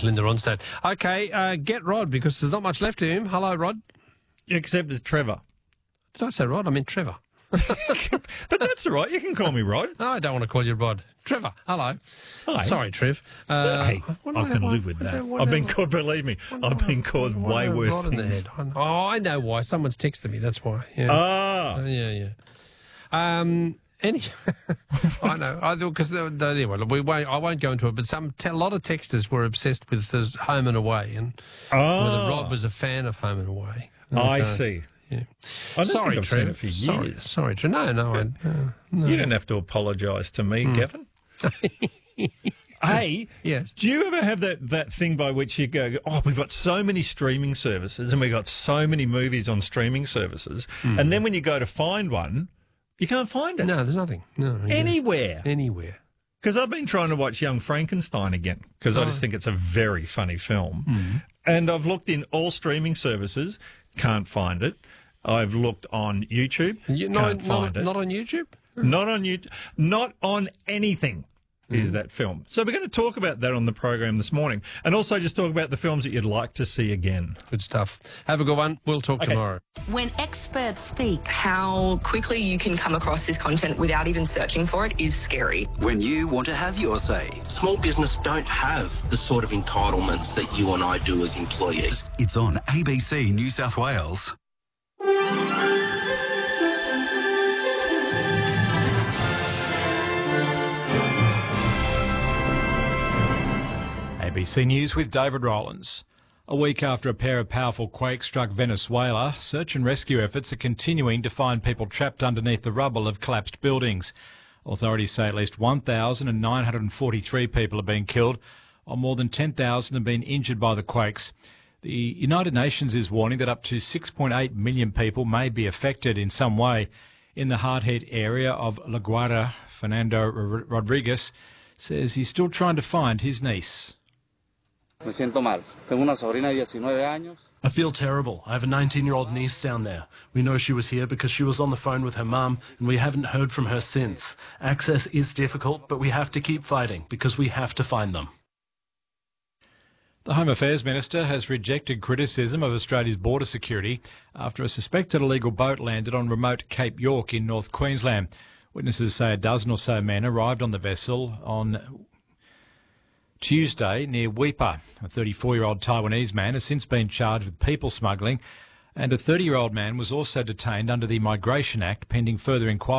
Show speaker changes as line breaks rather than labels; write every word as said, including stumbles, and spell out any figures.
with Linda Ronstadt. Okay, uh, get Rod, because there's not much left of him. Hello, Rod.
Except it's Trevor.
Did I say Rod? I mean Trevor.
But that's all right. You can call me Rod.
No, I don't want to call you Rod. Trevor, hello.
Hi.
Sorry, Trev. Uh,
hey,
what
I
do
can
why-
live with
what do-
that.
what
I've
do-
been called, believe me,
what do
I've
I-
been called
what do I
way
have
worse
Rod in the
things.
head? Oh, I know why. Someone's texted me, that's why. Yeah.
Ah.
Uh, yeah, yeah. Um, any, I know. I because anyway, we won't. I won't go into it. But some a lot of texters were obsessed with the Home and Away, and
Ah.
whether Rob was a fan of Home and Away.
I
Okay.
see.
Yeah.
I don't
Sorry,
think I've
Trev.
seen it for
Sorry,
years.
sorry, Trev. No, no, I, uh, no.
You don't have to apologise to me,
Hmm.
Gavin. Hey,
Yes.
do you ever have that, that thing by which you go, oh, we've got so many streaming services and we've got so many movies on streaming services, and then when you go to find one, you can't find it
No, there's nothing. No, yeah.
anywhere.
anywhere.
Because I've been trying to watch Young Frankenstein again because I just think it's a very funny film. And I've looked in all streaming services, can't find it. I've looked on YouTube,
You,
can't
not,
find
not,
it.
not on YouTube.
Not on YouTube, not on anything is that film. So we're going to talk about that on the program this morning, and also just talk about the films that you'd like to see again.
Good stuff. Have a good one. We'll talk
Okay.
tomorrow.
When experts speak,
How quickly you can come across this content without even searching for it is scary.
When you want to have your say.
Small business don't have the sort of entitlements that you and I do as employees.
It's on A B C New South Wales.
A B C News with David Rowlands. A week after a pair of powerful quakes struck Venezuela, search and rescue efforts are continuing to find people trapped underneath the rubble of collapsed buildings. Authorities say at least one thousand nine hundred forty-three people have been killed, while more than ten thousand have been injured by the quakes. The United Nations is warning that up to six point eight million people may be affected in some way. In the hard-hit area of La Guaira, Fernando R- Rodriguez says he's still trying to find his niece.
Me siento mal. Tengo una sobrina de diecinueve años.
I feel terrible. I have a nineteen-year-old niece down there. We know she was here because she was on the phone with her mum, and we haven't heard from her since. Access is difficult, but we have to keep fighting because we have to find them.
The Home Affairs Minister has rejected criticism of Australia's border security after a suspected illegal boat landed on remote Cape York in North Queensland. Witnesses say a dozen or so men arrived on the vessel on Tuesday near Weipa. A thirty-four-year-old Taiwanese man has since been charged with people smuggling, and a thirty-year-old man was also detained under the Migration Act pending further inquiry.